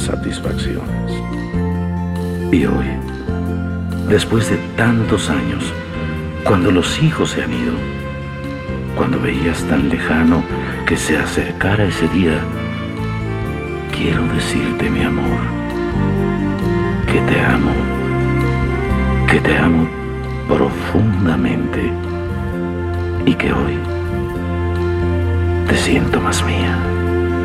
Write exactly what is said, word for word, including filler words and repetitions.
satisfacciones. Y hoy, después de tantos años, cuando los hijos se han ido, cuando veías tan lejano que se acercara ese día, quiero decirte, mi amor, que te amo, que te amo profundamente y que hoy te siento más mía.